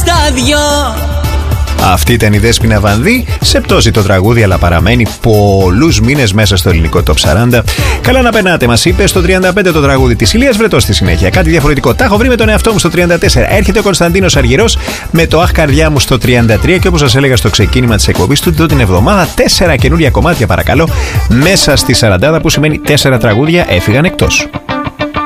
Στα δυο. Αυτή ήταν η Δέσποινα Βανδύ. Σε πτώση το τραγούδι, αλλά παραμένει πολλούς μήνες μέσα στο ελληνικό Top 40. Καλά να περνάτε, μας είπε. Στο 35 το τραγούδι της Ηλίας Βρετό στη συνέχεια. Κάτι διαφορετικό. Τα έχω βρει με τον εαυτό μου στο 34. Έρχεται ο Κωνσταντίνος Αργυρός με το Αχ καρδιά μου στο 33. Και όπως σας έλεγα στο ξεκίνημα της εκπομπής του, την εβδομάδα 4 καινούρια κομμάτια, παρακαλώ, μέσα στη 40, που σημαίνει 4 τραγούδια έφυγαν εκτός.